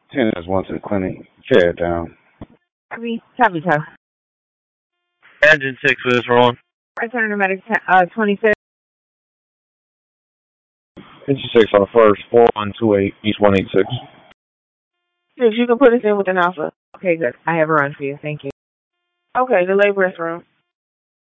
10 is one to the clinic. Chad down. Copy. Engine 6 for this rolling. Return to medic 26. Engine 6 on the first, 4128, East 186. If you can put us in with an alpha. Okay, good. I have a run for you. Thank you. Okay, the laborist room.